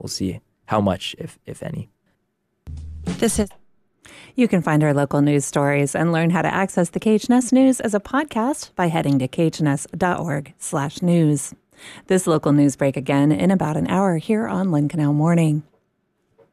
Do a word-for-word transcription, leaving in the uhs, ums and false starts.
we'll see how much, if if any. This is. You can find our local news stories and learn how to access the K H N S News as a podcast by heading to k h n s dot org slash news. This local news break again in about an hour here on Lynn Canal Morning.